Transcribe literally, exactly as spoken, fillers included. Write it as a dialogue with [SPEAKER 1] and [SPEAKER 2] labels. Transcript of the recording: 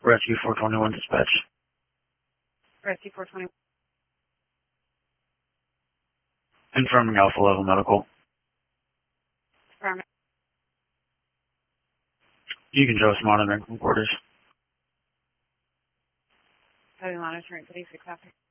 [SPEAKER 1] Rescue four twenty-one dispatch.
[SPEAKER 2] Rescue four twenty-one.
[SPEAKER 1] Confirming Alpha Level Medical.
[SPEAKER 2] Affirmative.
[SPEAKER 1] You can show us monitoring from quarters.
[SPEAKER 2] Heavy monitoring, thirty-six after.